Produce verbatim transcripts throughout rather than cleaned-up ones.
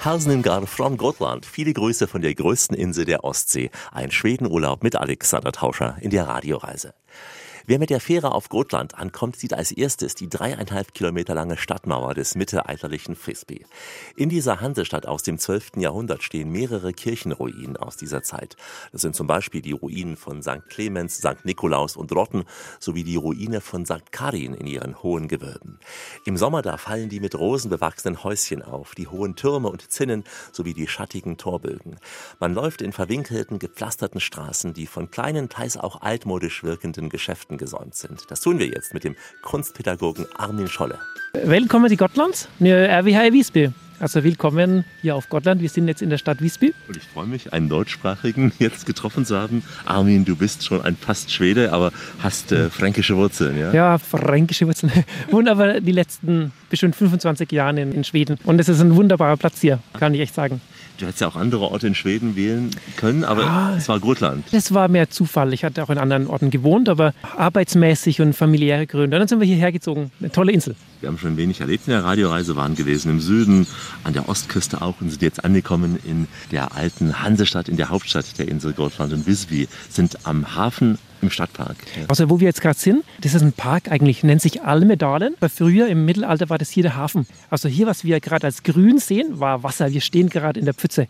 Hälsningar from Gotland. Viele Grüße von der größten Insel der Ostsee. Ein Schwedenurlaub mit Alexander Tauscher in der Radioreise. Wer mit der Fähre auf Gotland ankommt, sieht als erstes die dreieinhalb Kilometer lange Stadtmauer des mittelalterlichen Visby. In dieser Hansestadt aus dem zwölften Jahrhundert stehen mehrere Kirchenruinen aus dieser Zeit. Das sind zum Beispiel die Ruinen von Sankt Clemens, Sankt Nikolaus und Rotten sowie die Ruine von Sankt Karin in ihren hohen Gewölben. Im Sommer da fallen die mit Rosen bewachsenen Häuschen auf, die hohen Türme und Zinnen sowie die schattigen Torbögen. Man läuft in verwinkelten, gepflasterten Straßen, die von kleinen, teils auch altmodisch wirkenden Geschäften gesäumt sind. Das tun wir jetzt mit dem Kunstpädagogen Armin Scholle. Willkommen in Gotland. Wir sind hier in Visby. Also willkommen hier auf Gotland. Wir sind jetzt in der Stadt Visby. Und ich freue mich, einen Deutschsprachigen jetzt getroffen zu haben. Armin, du bist schon ein fast Schwede, aber hast äh, fränkische Wurzeln, ja? Ja, fränkische Wurzeln. Wohne aber die letzten bestimmt fünfundzwanzig Jahre in, in Schweden. Und es ist ein wunderbarer Platz hier, kann ich echt sagen. Du hättest ja auch andere Orte in Schweden wählen können, aber ah, es war Gotland. Das war mehr Zufall. Ich hatte auch in anderen Orten gewohnt, aber arbeitsmäßig und familiäre Gründe. Und dann sind wir hierher gezogen. Eine tolle Insel. Wir haben schon wenig erlebt in der Radioreise, waren gewesen im Süden, an der Ostküste auch und sind jetzt angekommen in der alten Hansestadt, in der Hauptstadt der Insel Gotland. Und Visby sind am Hafen im Stadtpark. Ja. Also wo wir jetzt gerade sind, das ist ein Park eigentlich, nennt sich Almedalen. Weil früher im Mittelalter war das hier der Hafen. Also hier, was wir gerade als grün sehen, war Wasser. Wir stehen gerade in der Pfütze.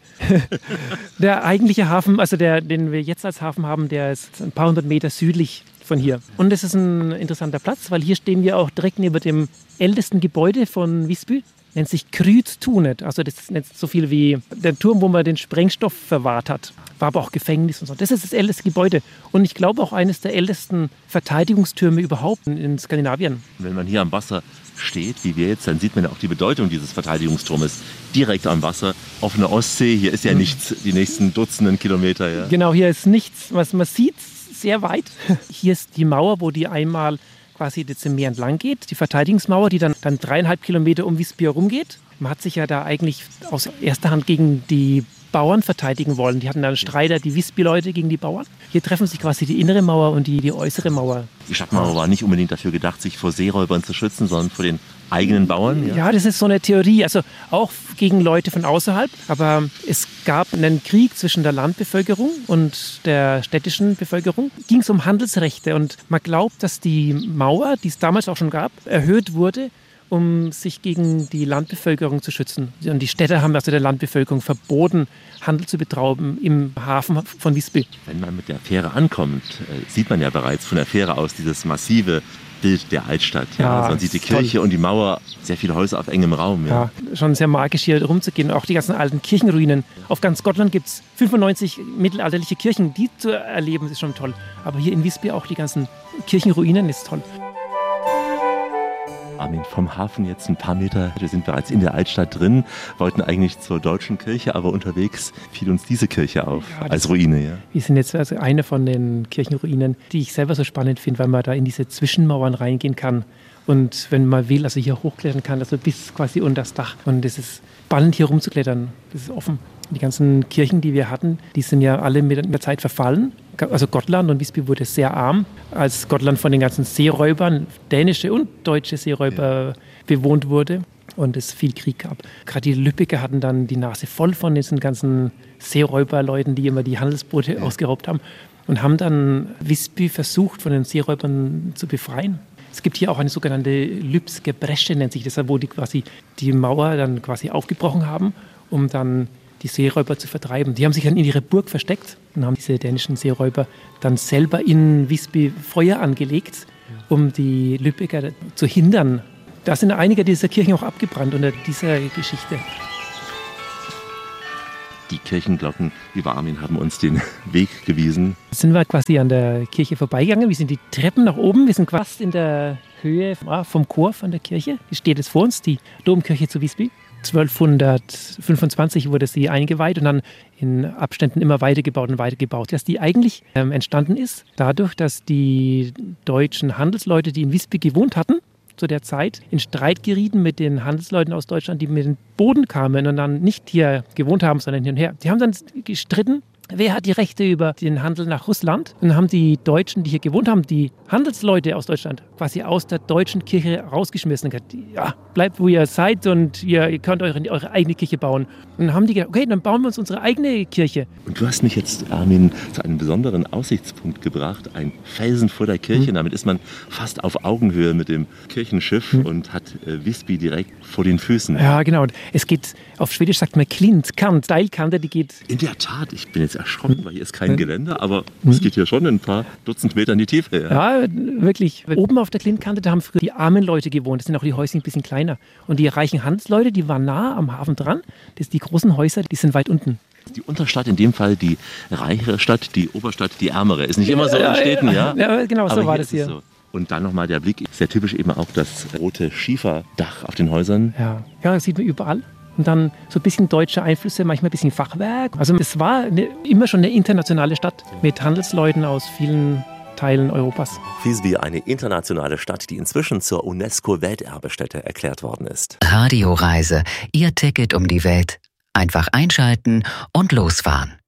Der eigentliche Hafen, also der, den wir jetzt als Hafen haben, der ist ein paar hundert Meter südlich von hier. Und das ist ein interessanter Platz, weil hier stehen wir auch direkt neben dem ältesten Gebäude von Visby. Nennt sich Krydstunet. Also das nennt so viel wie der Turm, wo man den Sprengstoff verwahrt hat. War aber auch Gefängnis und so. Das ist das älteste Gebäude. Und ich glaube auch eines der ältesten Verteidigungstürme überhaupt in Skandinavien. Wenn man hier am Wasser steht, wie wir jetzt, dann sieht man ja auch die Bedeutung dieses Verteidigungsturmes. Direkt am Wasser, offene Ostsee. Hier ist ja nichts, die nächsten Dutzenden Kilometer. Ja. Genau, hier ist nichts, was man sieht, sehr weit. Hier ist die Mauer, wo die einmal quasi das im Meer entlang geht. Die Verteidigungsmauer, die dann, dann dreieinhalb Kilometer um Visby herum geht. Man hat sich ja da eigentlich aus erster Hand gegen die Bauern verteidigen wollen. Die hatten dann Streiter, die Visby-Leute gegen die Bauern. Hier treffen sich quasi die innere Mauer und die, die äußere Mauer. Die Stadtmauer war nicht unbedingt dafür gedacht, sich vor Seeräubern zu schützen, sondern vor den eigenen Bauern. Ja, ja das ist so eine Theorie. Also auch gegen Leute von außerhalb. Aber es gab einen Krieg zwischen der Landbevölkerung und der städtischen Bevölkerung. Ging es um Handelsrechte. Und man glaubt, dass die Mauer, die es damals auch schon gab, erhöht wurde, um sich gegen die Landbevölkerung zu schützen. Und die Städte haben also der Landbevölkerung verboten, Handel zu betreiben im Hafen von Visby. Wenn man mit der Fähre ankommt, sieht man ja bereits von der Fähre aus dieses massive Bild der Altstadt. Ja, ja, also man sieht die Kirche toll. Und die Mauer, sehr viele Häuser auf engem Raum. Ja. Ja, schon sehr magisch hier rumzugehen. Auch die ganzen alten Kirchenruinen. Auf ganz Gotland gibt es fünfundneunzig mittelalterliche Kirchen. Die zu erleben ist schon toll. Aber hier in Visby auch die ganzen Kirchenruinen ist toll. Armin, vom Hafen jetzt ein paar Meter, wir sind bereits in der Altstadt drin, wollten eigentlich zur deutschen Kirche, aber unterwegs fiel uns diese Kirche auf, ja, als Ruine. Ja. Wir sind jetzt also eine von den Kirchenruinen, die ich selber so spannend finde, weil man da in diese Zwischenmauern reingehen kann und wenn man will, also hier hochklettern kann, also bis quasi unter das Dach. Und es ist spannend, hier rumzuklettern, das ist offen. Die ganzen Kirchen, die wir hatten, die sind ja alle mit der Zeit verfallen. Also Gotland und Visby wurde sehr arm, als Gotland von den ganzen Seeräubern, dänische und deutsche Seeräuber, ja. bewohnt wurde und es viel Krieg gab. Gerade die Lübecker hatten dann die Nase voll von diesen ganzen Seeräuberleuten, die immer die Handelsboote ja. ausgeraubt haben und haben dann Visby versucht, von den Seeräubern zu befreien. Es gibt hier auch eine sogenannte Lübske Bresche, nennt sich das, wo die quasi die Mauer dann quasi aufgebrochen haben, um dann die Seeräuber zu vertreiben. Die haben sich dann in ihre Burg versteckt und haben diese dänischen Seeräuber dann selber in Visby Feuer angelegt, um die Lübecker zu hindern. Da sind einige dieser Kirchen auch abgebrannt unter dieser Geschichte. Die Kirchenglocken über Armin haben uns den Weg gewiesen. Jetzt sind wir quasi an der Kirche vorbeigegangen. Wir sind die Treppen nach oben. Wir sind quasi in der Höhe vom Chor von der Kirche. Die steht jetzt vor uns, die Domkirche zu Visby. zwölfhundertfünfundzwanzig wurde sie eingeweiht und dann in Abständen immer weitergebaut und weitergebaut. Dass die eigentlich ähm, entstanden ist, dadurch, dass die deutschen Handelsleute, die in Visby gewohnt hatten, zu der Zeit in Streit gerieten mit den Handelsleuten aus Deutschland, die mit dem Boden kamen und dann nicht hier gewohnt haben, sondern hin und her. Die haben dann gestritten wer hat die Rechte über den Handel nach Russland? Und dann haben die Deutschen, die hier gewohnt haben, die Handelsleute aus Deutschland quasi aus der deutschen Kirche rausgeschmissen. Ja, bleibt, wo ihr seid und ihr, ihr könnt eure, eure eigene Kirche bauen. Und dann haben die gesagt, okay, dann bauen wir uns unsere eigene Kirche. Und du hast mich jetzt, Armin, zu einem besonderen Aussichtspunkt gebracht, ein Felsen vor der Kirche. Mhm. Damit ist man fast auf Augenhöhe mit dem Kirchenschiff mhm. und hat äh, Visby direkt vor den Füßen. Ja, genau. Es geht, auf Schwedisch sagt man Klint, Kant, Steilkante, die geht... In der Tat, ich bin jetzt erschrocken, weil hier ist kein Geländer, aber mhm. es geht hier schon ein paar Dutzend Meter in die Tiefe. Ja, ja wirklich. Oben auf der Klintkante, da haben früher die armen Leute gewohnt. Das sind auch die Häuschen ein bisschen kleiner. Und die reichen Handelsleute, die waren nah am Hafen dran. Das, die großen Häuser, die sind weit unten. Die Unterstadt, in dem Fall die reichere Stadt, die Oberstadt, die ärmere. Ist nicht immer so in Städten, ja? Ja, genau, so aber war das hier. So. Und dann nochmal der Blick, sehr typisch eben auch das rote Schieferdach auf den Häusern. Ja, ja, das sieht man überall. Und dann so ein bisschen deutsche Einflüsse, manchmal ein bisschen Fachwerk. Also es war eine, immer schon eine internationale Stadt mit Handelsleuten aus vielen Teilen Europas. Visby, eine internationale Stadt, die inzwischen zur UNESCO-Welterbestätte erklärt worden ist. Radioreise, Ihr Ticket um die Welt. Einfach einschalten und losfahren.